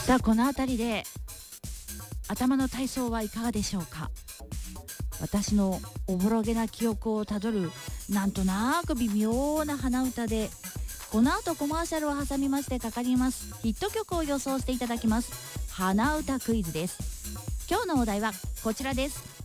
さあこの辺りで頭の体操はいかがでしょうか。私のおぼろげな記憶をたどるなんとなく微妙な鼻歌で、この後コマーシャルを挟みましてかかりますヒット曲を予想していただきます鼻歌クイズです。今日のお題はこちらです。